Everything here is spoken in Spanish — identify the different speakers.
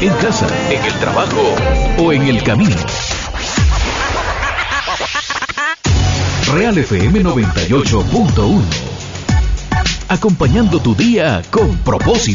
Speaker 1: en casa, en el trabajo o en el camino. Real FM 98.1. Acompañando tu día con propósito.